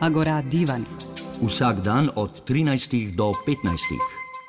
Agora Divan. Vsak dan od 13 do 15.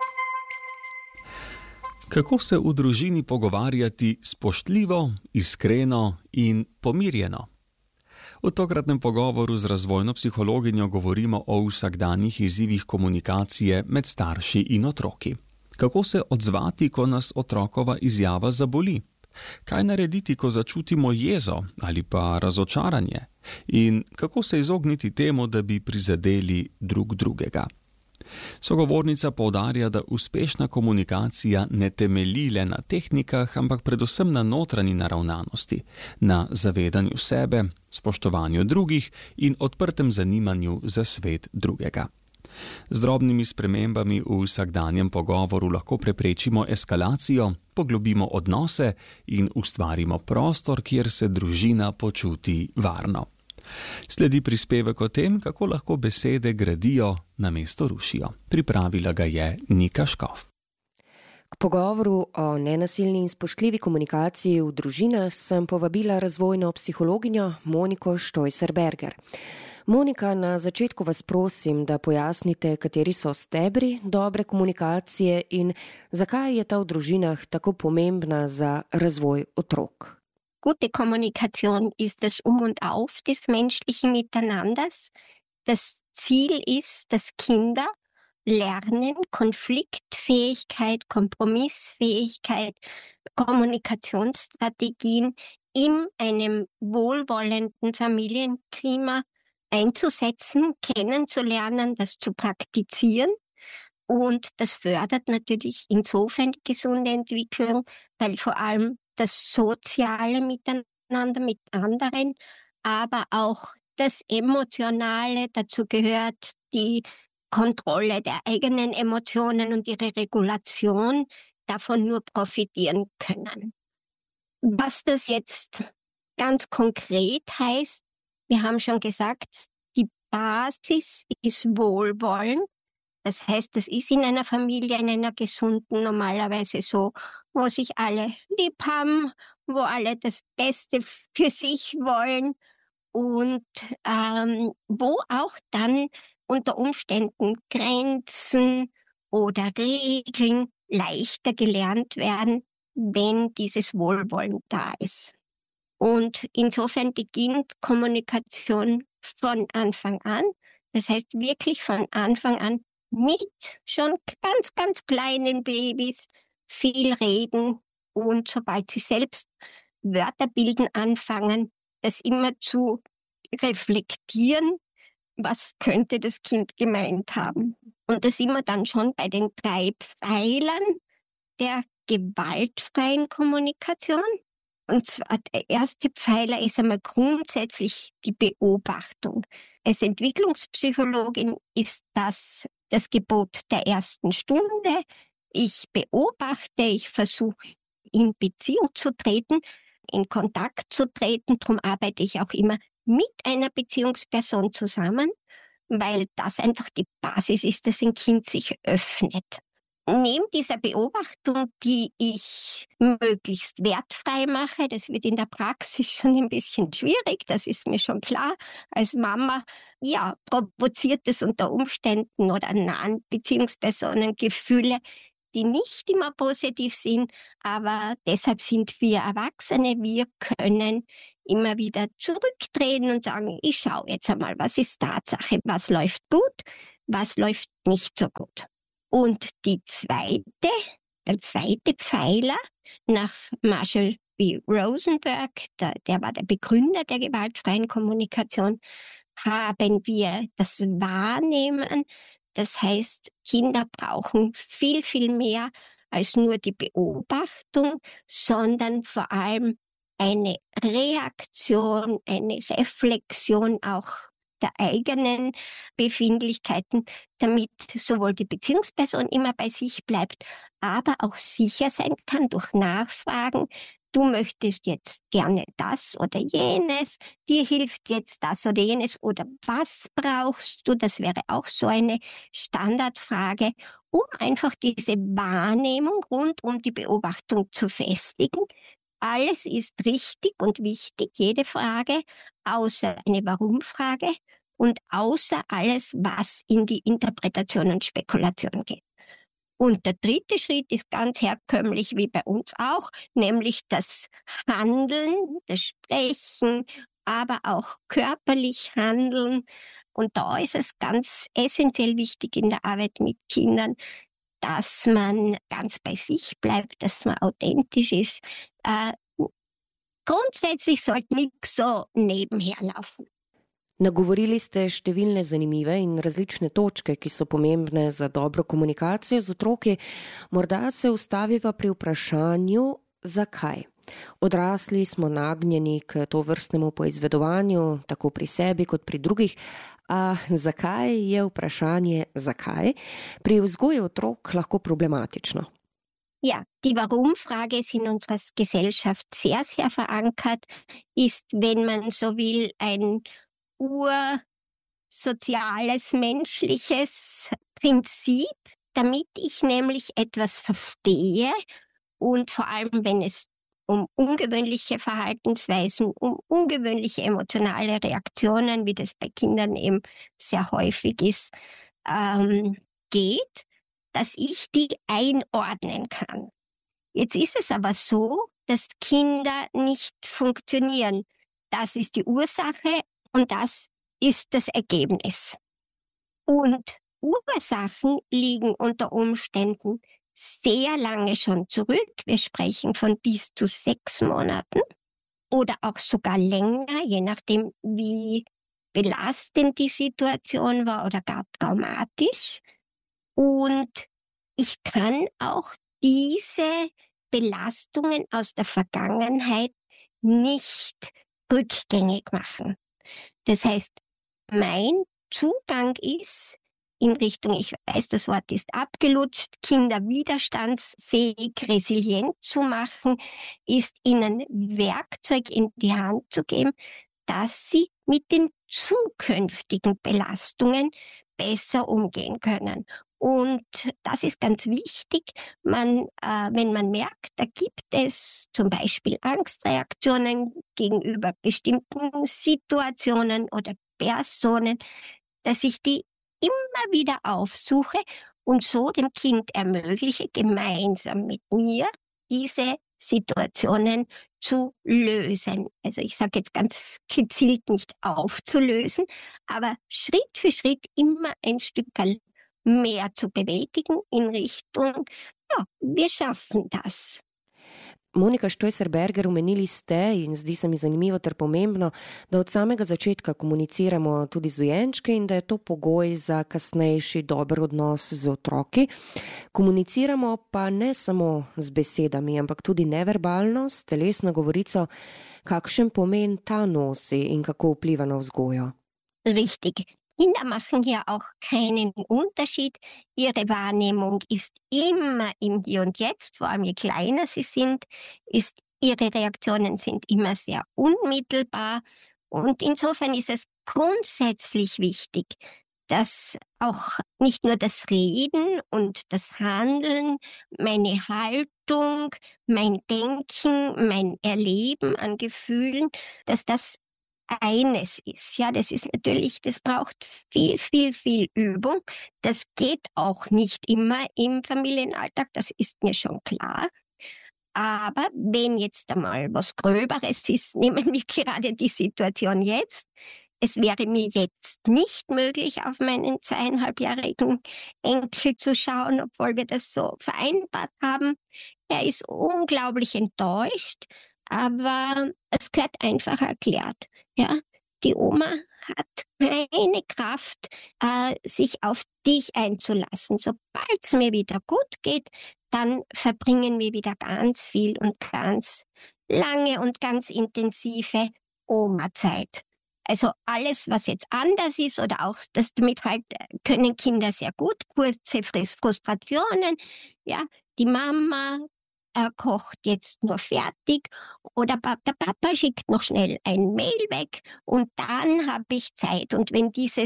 Kako se v družini pogovarjati spoštljivo, iskreno in pomirjeno? V tokratnem pogovoru z razvojno psihologinjo govorimo o vsakdanjih izzivih komunikacije med starši in otroki. Kako se odzvati, ko nas otrokova izjava zaboli? Kaj narediti, ko začutimo jezo ali pa razočaranje? In kako se izogniti temu, da bi prizadeli drug drugega? Sogovornica poudarja, da uspešna komunikacija ne temelji le na tehnikah, ampak predvsem na notranji naravnanosti, na zavedanju sebe, spoštovanju drugih in odprtem zanimanju za svet drugega. Z drobnimi spremembami v vsakdanjem pogovoru lahko preprečimo eskalacijo, poglobimo odnose in ustvarimo prostor, kjer se družina počuti varno. Sledi prispevek o tem, kako lahko besede gradijo, namesto rušijo. Pripravila ga je Nika Škof. K pogovoru o nenasilni in spoštljivi komunikaciji v družinah sem povabila razvojno psihologinjo Moniko Štojser-Berger. Monika, na začetku vas prosim, da pojasnite, kateri so stebri dobre komunikacije in zakaj je ta v družinah tako pomembna za razvoj otrok. Gute Kommunikation ist das Um und Auf des menschlichen Miteinanders. Das Ziel ist, dass Kinder lernen, Konfliktfähigkeit, Kompromissfähigkeit, Kommunikationsstrategien in einem wohlwollenden Familienklima einzusetzen, kennenzulernen, das zu praktizieren. Und das fördert natürlich insofern die gesunde Entwicklung, weil vor allem das soziale Miteinander mit anderen, aber auch das Emotionale, dazu gehört die Kontrolle der eigenen Emotionen und ihre Regulation, davon nur profitieren können. Was das jetzt ganz konkret heißt, wir haben schon gesagt, die Basis ist Wohlwollen. Das heißt, das ist in einer Familie, in einer gesunden, normalerweise so, wo sich alle lieb haben, wo alle das Beste für sich wollen und wo auch dann unter Umständen Grenzen oder Regeln leichter gelernt werden, wenn dieses Wohlwollen da ist. Und insofern beginnt Kommunikation von Anfang an. Das heißt wirklich von Anfang an mit schon ganz, ganz kleinen Babys viel reden und sobald sie selbst Wörter bilden anfangen, das immer zu reflektieren, was könnte das Kind gemeint haben. Und das immer dann schon bei den 3 Pfeilern der gewaltfreien Kommunikation. Und zwar der erste Pfeiler ist einmal grundsätzlich die Beobachtung. Als Entwicklungspsychologin ist das Gebot der ersten Stunde. Ich beobachte, ich versuche in Beziehung zu treten, in Kontakt zu treten. Darum arbeite ich auch immer mit einer Beziehungsperson zusammen, weil das einfach die Basis ist, dass ein Kind sich öffnet. Neben dieser Beobachtung, die ich möglichst wertfrei mache, das wird in der Praxis schon ein bisschen schwierig, das ist mir schon klar. Als Mama, provoziert es unter Umständen oder nahen Beziehungspersonen Gefühle, die nicht immer positiv sind, aber deshalb sind wir Erwachsene, wir können immer wieder zurücktreten und sagen, ich schaue jetzt einmal, was ist Tatsache, was läuft gut, was läuft nicht so gut. Und der zweite Pfeiler nach Marshall B. Rosenberg, der war der Begründer der gewaltfreien Kommunikation, haben wir das Wahrnehmen. Das heißt, Kinder brauchen viel, viel mehr als nur die Beobachtung, sondern vor allem eine Reaktion, eine Reflexion auch der eigenen Befindlichkeiten, damit sowohl die Beziehungsperson immer bei sich bleibt, aber auch sicher sein kann durch Nachfragen. Du möchtest jetzt gerne das oder jenes, dir hilft jetzt das oder jenes oder was brauchst du? Das wäre auch so eine Standardfrage, um einfach diese Wahrnehmung rund um die Beobachtung zu festigen. Alles ist richtig und wichtig, jede Frage, außer eine Warum-Frage. und außer alles, was in die Interpretation und Spekulation geht. Und der dritte Schritt ist ganz herkömmlich wie bei uns auch, nämlich das Handeln, das Sprechen, aber auch körperlich Handeln. Und da ist es ganz essentiell wichtig in der Arbeit mit Kindern, dass man ganz bei sich bleibt, dass man authentisch ist. Grundsätzlich sollte nichts so nebenher laufen. Nagovorili ste številne zanimive in različne točke, ki so pomembne za dobro komunikacijo z otroki. Morda se ustaviva pri vprašanju, zakaj. Odrasli smo nagnjeni k tovrstnemu poizvedovanju, tako pri sebi kot pri drugih. A zakaj je vprašanje zakaj pri vzgoji otrok lahko problematično? Ja, die Warum-Frage ist in unserer Gesellschaft sehr, sehr verankert, ist, wenn man so will, ein ursoziales, menschliches Prinzip, damit ich nämlich etwas verstehe und vor allem, wenn es um ungewöhnliche Verhaltensweisen, um ungewöhnliche emotionale Reaktionen, wie das bei Kindern eben sehr häufig ist, geht, dass ich die einordnen kann. Jetzt ist es aber so, dass Kinder nicht funktionieren. Das ist die Ursache und das ist das Ergebnis. Und Ursachen liegen unter Umständen sehr lange schon zurück. Wir sprechen von bis zu 6 Monaten oder auch sogar länger, je nachdem, wie belastend die Situation war oder gar traumatisch. Und ich kann auch diese Belastungen aus der Vergangenheit nicht rückgängig machen. Das heißt, mein Zugang ist in Richtung, ich weiß, das Wort ist abgelutscht, Kinder widerstandsfähig, resilient zu machen, ist ihnen Werkzeug in die Hand zu geben, dass sie mit den zukünftigen Belastungen besser umgehen können. Und das ist ganz wichtig. Wenn man merkt, da gibt es zum Beispiel Angstreaktionen gegenüber bestimmten Situationen oder Personen, dass ich die immer wieder aufsuche und so dem Kind ermögliche, gemeinsam mit mir diese Situationen zu lösen. Also ich sage jetzt ganz gezielt nicht aufzulösen, aber Schritt für Schritt immer ein Stück mehr zu bewältigen in Richtung, ja, wir schaffen das. Monika Štojser-Berger, omenili ste in zdi se mi zanimivo ter pomembno, da od samega začetka komuniciramo tudi z dojenčki in da je to pogoj za kasnejši dober odnos z otroki. Komuniciramo pa ne samo z besedami, ampak tudi neverbalno, s telesno govorico. Kakšen pomen ta nosi in kako vpliva na vzgojo? Richtig. Kinder machen hier auch keinen Unterschied. Ihre Wahrnehmung ist immer im Hier und Jetzt, vor allem je kleiner sie sind, ihre Reaktionen sind immer sehr unmittelbar. Und insofern ist es grundsätzlich wichtig, dass auch nicht nur das Reden und das Handeln, meine Haltung, mein Denken, mein Erleben an Gefühlen, dass das eines ist. Ja, das ist natürlich, das braucht viel, viel, viel Übung. Das geht auch nicht immer im Familienalltag, das ist mir schon klar. Aber wenn jetzt einmal was Gröberes ist, nehmen wir gerade die Situation jetzt. Es wäre mir jetzt nicht möglich, auf meinen 2,5-jährigen Enkel zu schauen, obwohl wir das so vereinbart haben. Er ist unglaublich enttäuscht, aber es gehört einfach erklärt. Ja, die Oma hat keine Kraft, sich auf dich einzulassen. Sobald es mir wieder gut geht, dann verbringen wir wieder ganz viel und ganz lange und ganz intensive Oma-Zeit. Also alles, was jetzt anders ist oder auch das damit halt können Kinder sehr gut, kurze Frustrationen, ja, die Mama kocht jetzt nur fertig oder der Papa schickt noch schnell ein Mail weg und dann habe ich Zeit. Und wenn diese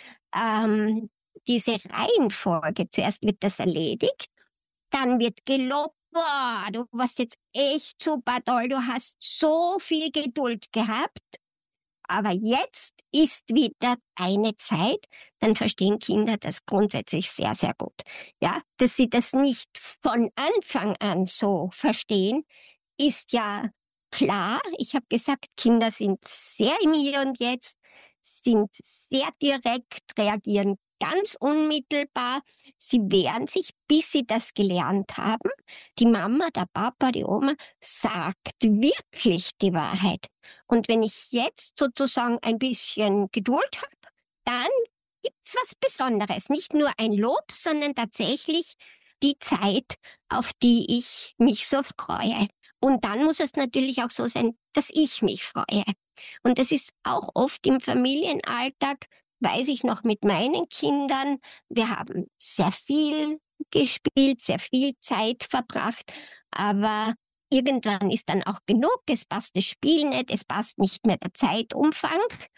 Reihenfolge, zuerst wird das erledigt, dann wird gelobt, boah, du warst jetzt echt super toll, du hast so viel Geduld gehabt. aber jetzt ist wieder eine Zeit, dann verstehen Kinder das grundsätzlich sehr, sehr gut. Ja, dass sie das nicht von Anfang an so verstehen, ist ja klar. Ich habe gesagt, Kinder sind sehr im Hier und Jetzt, sind sehr direkt, reagieren ganz unmittelbar. Sie wehren sich, bis sie das gelernt haben. Die Mama, der Papa, die Oma sagt wirklich die Wahrheit. Und wenn ich jetzt sozusagen ein bisschen Geduld habe, dann gibt's was Besonderes. Nicht nur ein Lob, sondern tatsächlich die Zeit, auf die ich mich so freue. Und dann muss es natürlich auch so sein, dass ich mich freue. Und das ist auch oft im Familienalltag, weiß ich noch mit meinen Kindern, wir haben sehr viel gespielt, sehr viel Zeit verbracht, aber irgendwann ist dann auch genug, es passt das Spiel nicht, es passt nicht mehr der Zeitumfang.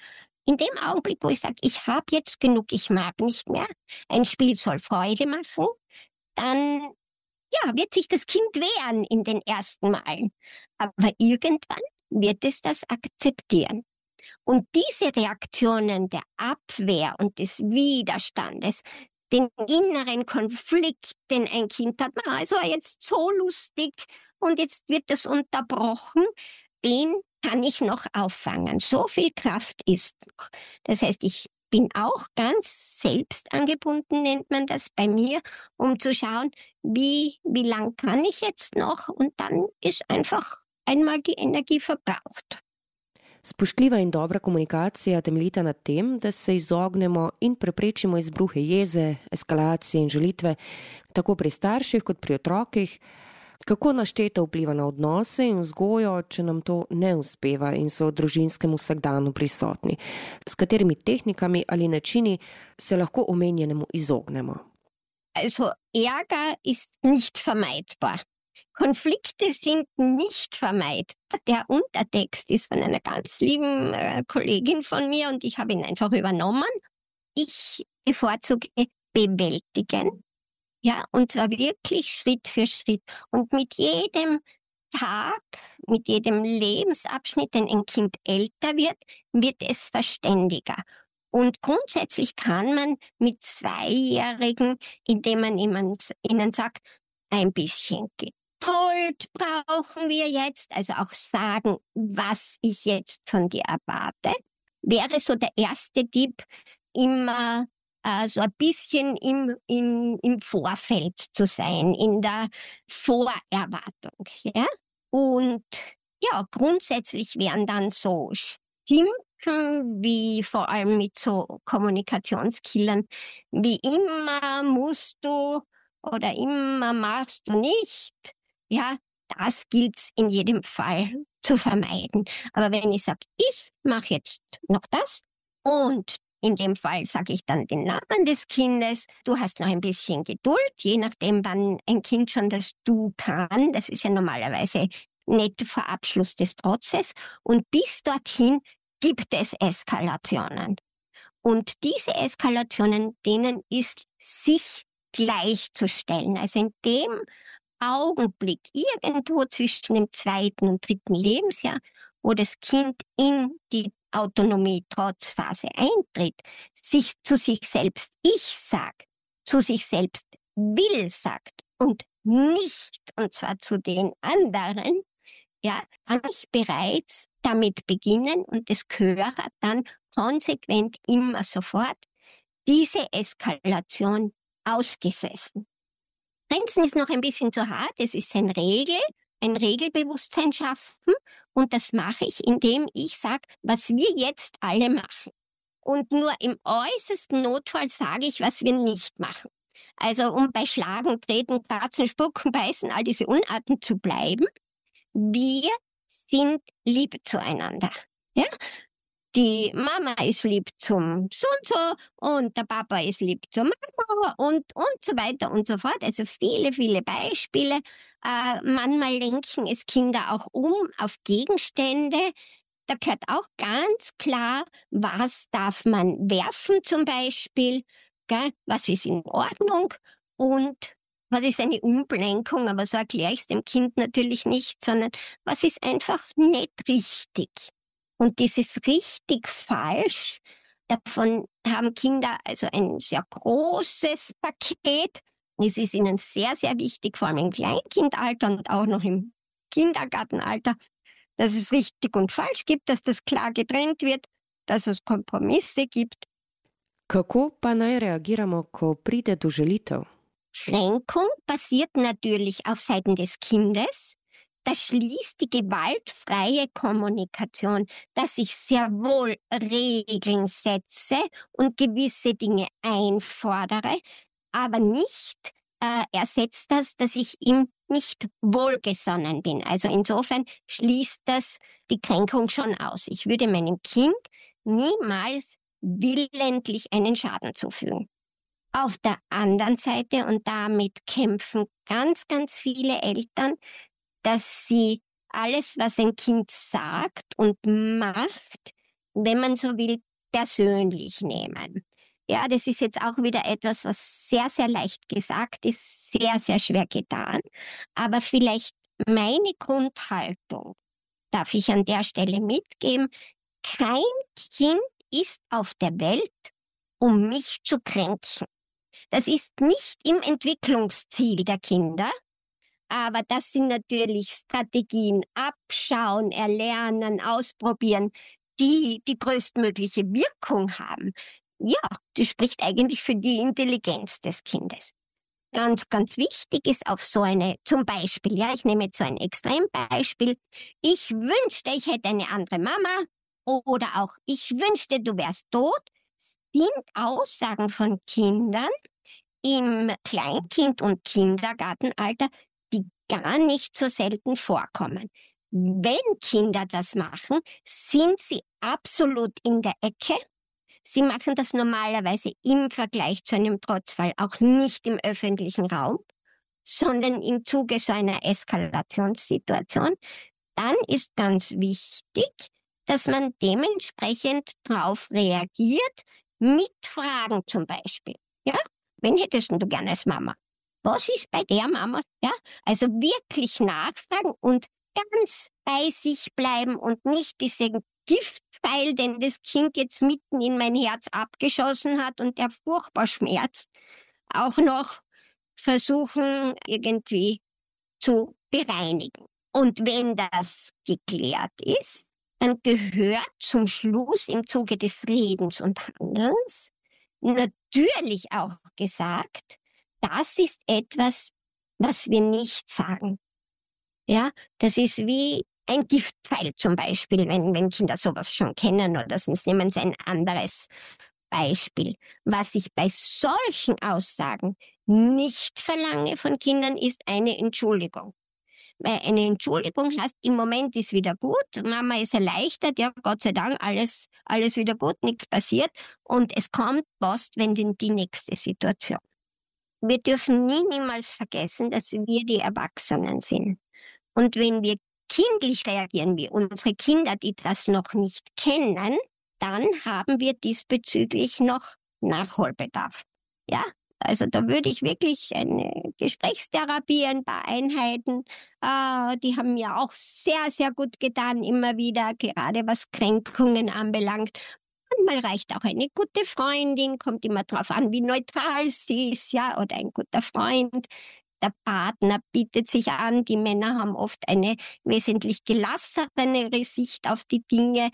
In dem Augenblick, wo ich sage, ich habe jetzt genug, ich mag nicht mehr, ein Spiel soll Freude machen, dann wird sich das Kind wehren in den ersten Malen. Aber irgendwann wird es das akzeptieren. Und diese Reaktionen der Abwehr und des Widerstandes, den inneren Konflikt, den ein Kind hat, es war jetzt so lustig und jetzt wird das unterbrochen, den kann ich noch auffangen. So viel Kraft ist noch. Das heißt, ich bin auch ganz selbstangebunden, nennt man das bei mir, um zu schauen, wie lang kann ich jetzt noch, und dann ist einfach einmal die Energie verbraucht. Spoštljiva in dobra komunikacija temeljita na tem, da se izognemo in preprečimo izbruhe jeze, eskalacije in žalitve, tako pri starših kot pri otrokih. Kako našteta vpliva na odnose in vzgojo, če nam to ne uspeva in so v družinskem vsakdanu prisotni? S katerimi tehnikami ali načini se lahko omenjenemu izognemo? Also Ärger ist nicht vermeidbar. Konflikte sind nicht vermeidbar. Der Untertext ist von einer ganz lieben Kollegin von mir und ich habe ihn einfach übernommen. Ich bevorzuge bewältigen. Ja, und zwar wirklich Schritt für Schritt. Und mit jedem Tag, mit jedem Lebensabschnitt, den ein Kind älter wird, wird es verständiger. Und grundsätzlich kann man mit Zweijährigen, indem man ihnen sagt, ein bisschen Geduld brauchen wir jetzt, also auch sagen, was ich jetzt von dir erwarte, wäre so der erste Tipp, immer so ein bisschen im Vorfeld zu sein, in der Vorerwartung. Ja? Und grundsätzlich wären dann so Stimmen, wie vor allem mit so Kommunikationskillern, wie immer musst du oder immer machst du nicht. Ja, das gilt's in jedem Fall zu vermeiden. Aber wenn ich sage, ich mache jetzt noch das und in dem Fall sage ich dann den Namen des Kindes. Du hast noch ein bisschen Geduld, je nachdem, wann ein Kind schon das Du kann. Das ist ja normalerweise nicht vor Abschluss des Trotzes. Und bis dorthin gibt es Eskalationen. Und diese Eskalationen, denen ist sich gleichzustellen. Also in dem Augenblick, irgendwo zwischen dem 2. und 3. Lebensjahr, wo das Kind in die Autonomie-Trotzphase eintritt, sich zu sich selbst Ich sagt, zu sich selbst Will sagt und nicht, und zwar zu den anderen, kann ich bereits damit beginnen und das gehört dann konsequent immer sofort diese Eskalation ausgesessen. Grenzen ist noch ein bisschen zu hart, es ist ein Regelbewusstsein schaffen. Und das mache ich, indem ich sage, was wir jetzt alle machen. Und nur im äußersten Notfall sage ich, was wir nicht machen. Also um bei Schlagen, Treten, Kratzen, Spucken, Beißen, all diese Unarten zu bleiben. Wir sind lieb zueinander. Ja? Die Mama ist lieb zum so und so und der Papa ist lieb zur Mama und so weiter und so fort. Also viele, viele Beispiele. Manchmal lenken es Kinder auch auf Gegenstände. Da gehört auch ganz klar, was darf man werfen zum Beispiel, gell? Was ist in Ordnung und was ist eine Umlenkung, aber so erkläre ich es dem Kind natürlich nicht, sondern was ist einfach nicht richtig. Und dieses richtig falsch, davon haben Kinder also ein sehr großes Paket. Es ist ihnen sehr, sehr wichtig, vor allem im Kleinkindalter und auch noch im Kindergartenalter, dass es richtig und falsch gibt, dass das klar getrennt wird, dass es Kompromisse gibt. Kako pa naj reagiramo, ko pride do žalitev? Kränkung basiert natürlich auf Seiten des Kindes. Das schließt die gewaltfreie Kommunikation, dass ich sehr wohl Regeln setze und gewisse Dinge einfordere, aber nicht ersetzt das, dass ich ihm nicht wohlgesonnen bin. Also insofern schließt das die Kränkung schon aus. Ich würde meinem Kind niemals willentlich einen Schaden zufügen. Auf der anderen Seite, und damit kämpfen ganz, ganz viele Eltern, dass sie alles, was ein Kind sagt und macht, wenn man so will, persönlich nehmen. Ja, das ist jetzt auch wieder etwas, was sehr, sehr leicht gesagt ist, sehr, sehr schwer getan. Aber vielleicht meine Grundhaltung darf ich an der Stelle mitgeben. Kein Kind ist auf der Welt, um mich zu kränken. Das ist nicht im Entwicklungsziel der Kinder, aber das sind natürlich Strategien, abschauen, erlernen, ausprobieren, die die größtmögliche Wirkung haben. Ja, das spricht eigentlich für die Intelligenz des Kindes. Ganz, ganz wichtig ist auch so eine, zum Beispiel, ja, ich nehme jetzt so ein Extrembeispiel. Ich wünschte, ich hätte eine andere Mama oder auch ich wünschte, du wärst tot, sind Aussagen von Kindern im Kleinkind- und Kindergartenalter, die gar nicht so selten vorkommen. Wenn Kinder das machen, sind sie absolut in der Ecke. Sie machen das normalerweise im Vergleich zu einem Trotzfall auch nicht im öffentlichen Raum, sondern im Zuge so einer Eskalationssituation. Dann ist ganz wichtig, dass man dementsprechend darauf reagiert, mit Fragen zum Beispiel. Ja, wen hättest du gerne als Mama? Was ist bei der Mama? Ja, also wirklich nachfragen und ganz bei sich bleiben und nicht diesen Giftpfeil, den das Kind jetzt mitten in mein Herz abgeschossen hat und der furchtbar schmerzt, auch noch versuchen irgendwie zu bereinigen. Und wenn das geklärt ist, dann gehört zum Schluss im Zuge des Redens und Handelns natürlich auch gesagt, das ist etwas, was wir nicht sagen. Ja, das ist wie ein Giftpfeil zum Beispiel, wenn Kinder sowas schon kennen, oder sonst nehmen sie ein anderes Beispiel. Was ich bei solchen Aussagen nicht verlange von Kindern, ist eine Entschuldigung. Weil eine Entschuldigung heißt, im Moment ist wieder gut, Mama ist erleichtert, ja, Gott sei Dank, alles wieder gut, nichts passiert. Und es kommt fast, wenn denn die nächste Situation. Wir dürfen niemals vergessen, dass wir die Erwachsenen sind. Und wenn wir kindlich reagieren, wie unsere Kinder, die das noch nicht kennen, dann haben wir diesbezüglich noch Nachholbedarf. Ja, also da würde ich wirklich eine Gesprächstherapie, ein paar Einheiten, die haben mir auch sehr, sehr gut getan, immer wieder, gerade was Kränkungen anbelangt. Manchmal reicht auch eine gute Freundin, kommt immer drauf an, wie neutral sie ist, ja, oder ein guter Freund. Der Partner bietet sich an. Die Männer haben oft eine wesentlich gelassenere Sicht auf die Dinge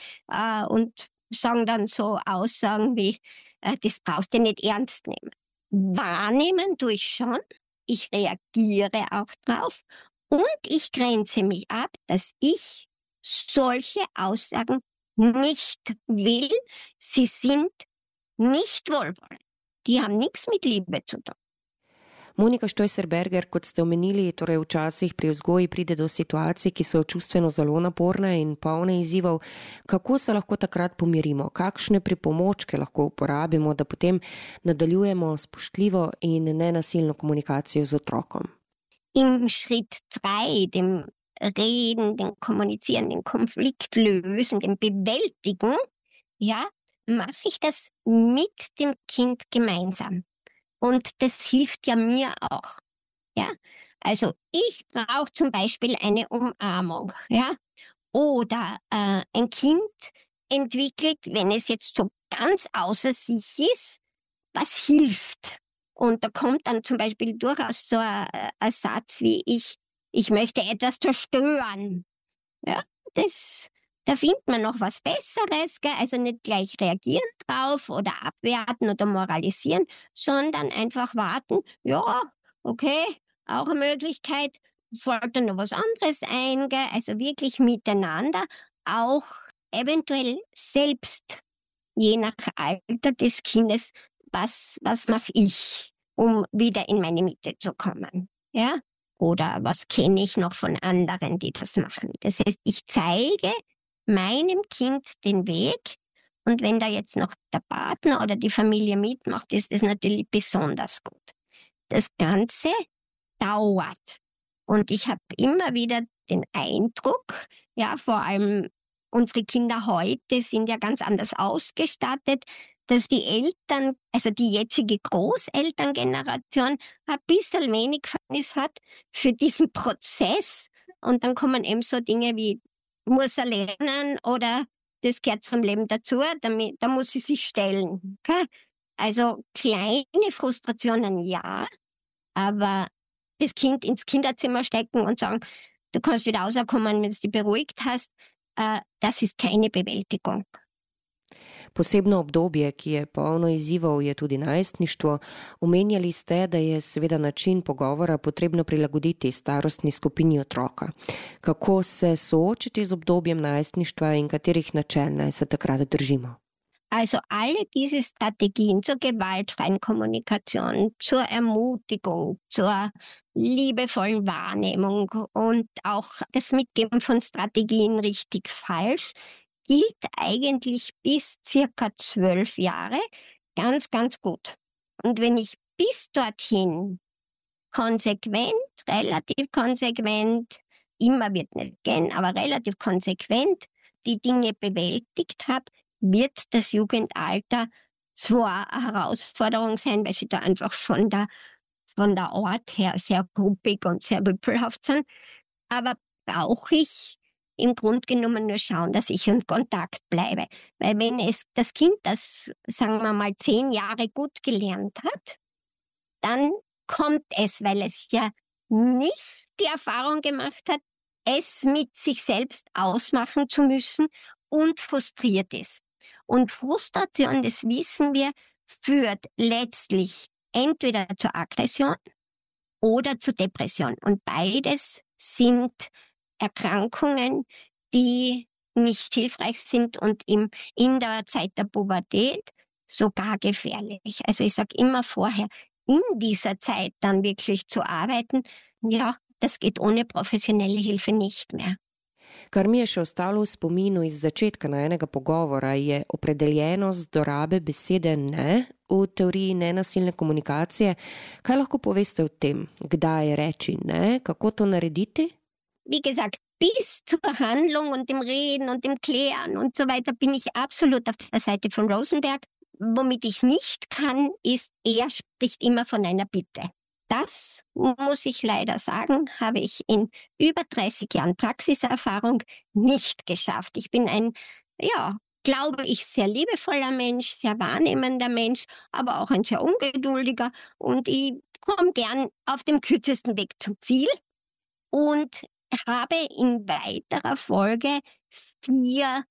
und sagen dann so Aussagen wie, das brauchst du nicht ernst nehmen. Wahrnehmen tue ich schon, ich reagiere auch drauf und ich grenze mich ab, dass ich solche Aussagen nicht will. Sie sind nicht wohlwollend. Die haben nichts mit Liebe zu tun. Monika Štojser-Berger, kot ste omenili, torej včasih pri vzgoji pride do situacij, ki so čustveno zelo naporne in polne izzivov. Kako se lahko takrat pomirimo? Kakšne pripomočke lahko uporabimo, da potem nadaljujemo spoštljivo in nenasilno komunikacijo z otrokom? Im Schritt 3, dem Reden, dem Kommunizieren, dem Konflikt lösen, dem Bewältigen, ja, mache ich das mit dem Kind gemeinsam. Und das hilft ja mir auch. Ja, also ich brauche zum Beispiel eine Umarmung. Ja, Oder ein Kind entwickelt, wenn es jetzt so ganz außer sich ist, was hilft. Und da kommt dann zum Beispiel durchaus so ein Satz wie ich möchte etwas zerstören. Ja, da findet man noch was Besseres, gell? Also nicht gleich reagieren drauf oder abwerten oder moralisieren, sondern einfach warten, ja, okay, auch eine Möglichkeit, fällt da noch was anderes ein, gell? Also wirklich miteinander, auch eventuell selbst, je nach Alter des Kindes, was mache ich, um wieder in meine Mitte zu kommen, ja? Oder was kenne ich noch von anderen, die das machen? Das heißt, ich zeige meinem Kind den Weg und wenn da jetzt noch der Partner oder die Familie mitmacht, ist das natürlich besonders gut. Das Ganze dauert und ich habe immer wieder den Eindruck, ja, vor allem unsere Kinder heute sind ja ganz anders ausgestattet, dass die Eltern, also die jetzige Großelterngeneration, ein bisschen wenig Verständnis hat für diesen Prozess. Und dann kommen eben so Dinge wie, muss er lernen oder das gehört zum Leben dazu, da muss sie sich stellen. Okay? Also kleine Frustrationen ja, aber das Kind ins Kinderzimmer stecken und sagen, du kannst wieder rauskommen, wenn du dich beruhigt hast, das ist keine Bewältigung. Posebno obdobje, ki je polno izzivov, je tudi najstništvo. Omenjali ste, da je seveda način pogovora potrebno prilagoditi starostni skupini otroka. Kako se soočiti z obdobjem najstništva in katerih načel naj se takrat držimo? Also alle diese Strategien zur gewaltfreien Kommunikation, zur Ermutigung, zur liebevollen Wahrnehmung und auch das Mitgeben von Strategien richtig falsch, gilt eigentlich bis circa 12 Jahre ganz, ganz gut. Und wenn ich bis dorthin relativ konsequent, immer wird nicht gehen, aber relativ konsequent die Dinge bewältigt habe, wird das Jugendalter zwar eine Herausforderung sein, weil sie da einfach von der Art her sehr gruppig und sehr wippelhaft sind, aber brauche ich im Grunde genommen nur schauen, dass ich in Kontakt bleibe. Weil wenn das Kind das, sagen wir mal, 10 Jahre gut gelernt hat, dann kommt es, weil es ja nicht die Erfahrung gemacht hat, es mit sich selbst ausmachen zu müssen und frustriert ist. Und Frustration, das wissen wir, führt letztlich entweder zur Aggression oder zur Depression. Und beides sind Erkrankungen, die nicht hilfreich sind und in der Zeit der Pubertät sogar gefährlich. Also ich sage immer vorher, in dieser Zeit dann wirklich zu arbeiten, ja, das geht ohne professionelle Hilfe nicht mehr. Kar mi je še ostalo v spominu iz začetka najnega pogovora, je opredeljenost dorabe besede ne v teoriji nenasilne komunikacije. Kaj lahko poveste o tem? Kdaj reči ne? Kako to narediti? Wie gesagt, bis zur Handlung und dem Reden und dem Klären und so weiter bin ich absolut auf der Seite von Rosenberg. Womit ich nicht kann, ist, er spricht immer von einer Bitte. Das, muss ich leider sagen, habe ich in über 30 Jahren Praxiserfahrung nicht geschafft. Ich bin ein, ja, glaube ich, sehr liebevoller Mensch, sehr wahrnehmender Mensch, aber auch ein sehr ungeduldiger und ich komme gern auf dem kürzesten Weg zum Ziel und habe in weiterer Folge 4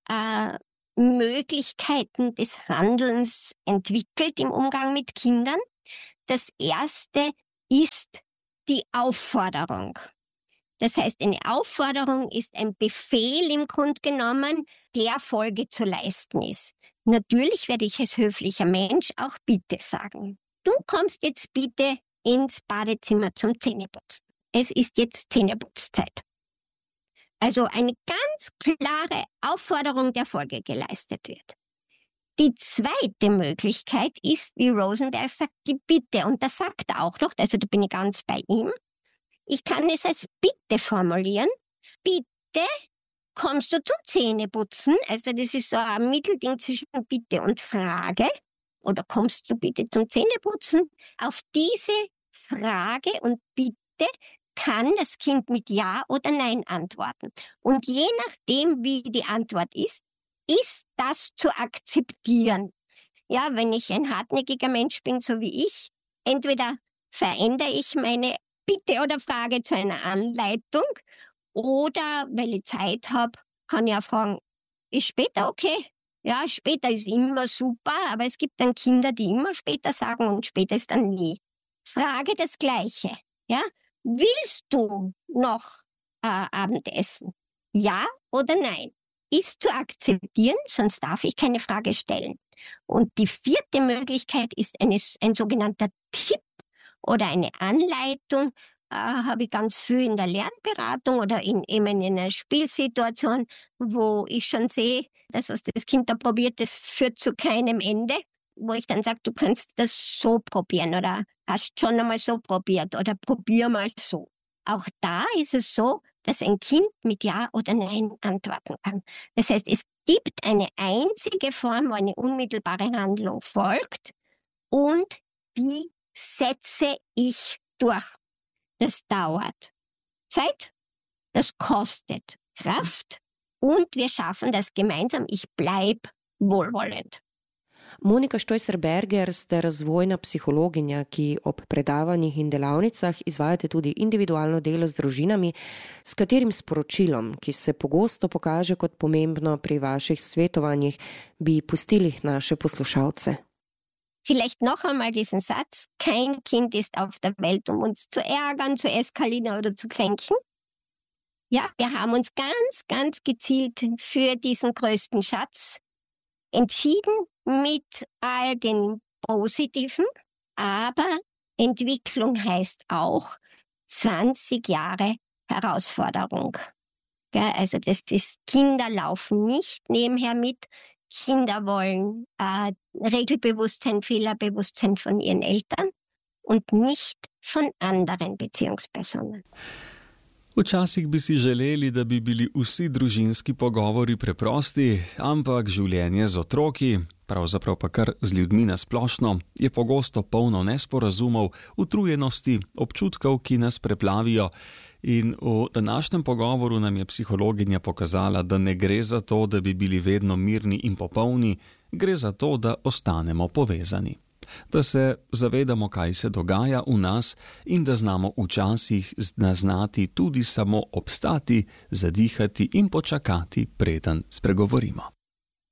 Möglichkeiten des Handelns entwickelt im Umgang mit Kindern. Das erste ist die Aufforderung. Das heißt, eine Aufforderung ist ein Befehl im Grunde genommen, der Folge zu leisten ist. Natürlich werde ich als höflicher Mensch auch bitte sagen. Du kommst jetzt bitte ins Badezimmer zum Zähneputzen. Es ist jetzt Zähneputzzeit. Also eine ganz klare Aufforderung, der Folge geleistet wird. Die zweite Möglichkeit ist, wie Rosenberg sagt, die Bitte. Und das sagt er auch noch, also da bin ich ganz bei ihm. Ich kann es als Bitte formulieren. Bitte kommst du zum Zähneputzen? Also das ist so ein Mittelding zwischen Bitte und Frage. Oder kommst du bitte zum Zähneputzen? Auf diese Frage und Bitte kann das Kind mit Ja oder Nein antworten. Und je nachdem, wie die Antwort ist das zu akzeptieren. Ja, wenn ich ein hartnäckiger Mensch bin, so wie ich, entweder verändere ich meine Bitte oder Frage zu einer Anleitung oder, weil ich Zeit habe, kann ich auch fragen, ist später okay? Ja, später ist immer super, aber es gibt dann Kinder, die immer später sagen und später ist dann nie. Frage das Gleiche. Ja, willst du noch Abendessen? Ja oder nein? Ist zu akzeptieren, sonst darf ich keine Frage stellen. Und die vierte Möglichkeit ist ein sogenannter Tipp oder eine Anleitung. Habe ich ganz viel in der Lernberatung oder in einer Spielsituation, wo ich schon sehe, dass was das Kind da probiert, das führt zu keinem Ende, wo ich dann sage, du kannst das so probieren oder hast schon einmal so probiert oder probier mal so. Auch da ist es so, dass ein Kind mit Ja oder Nein antworten kann. Das heißt, es gibt eine einzige Form, wo eine unmittelbare Handlung folgt und die setze ich durch. Das dauert Zeit, das kostet Kraft und wir schaffen das gemeinsam. Ich bleib wohlwollend. Monika Štojser-Berger ste razvojna psihologinja, ki ob predavanjih in delavnicah izvajate tudi individualno delo z družinami, s katerim sporočilom, ki se pogosto pokaže kot pomembno pri vaših svetovanjih, bi pustili naše poslušalce. Vielleicht noch einmal diesen Satz, kein Kind ist auf der Welt, um uns zu ärgern, zu eskalieren oder zu kränken. Ja, wir haben uns ganz, ganz gezielt für diesen größten Schatz entschieden mit all den Positiven, aber Entwicklung heißt auch 20 Jahre Herausforderung. Ja, also Kinder laufen nicht nebenher mit. Kinder wollen Regelbewusstsein, Fehlerbewusstsein von ihren Eltern und nicht von anderen Beziehungspersonen. Včasih bi si želeli, da bi bili vsi družinski pogovori preprosti, ampak življenje z otroki, pravzaprav pa kar z ljudmi na splošno, je pogosto polno nesporazumov, utrujenosti, občutkov, ki nas preplavijo. In v današnjem pogovoru nam je psihologinja pokazala, da ne gre za to, da bi bili vedno mirni in popolni, gre za to, da ostanemo povezani. Da se zavedamo, kaj se dogaja v nas in da znamo včasih znati tudi samo obstati, zadihati in počakati, preden spregovorimo.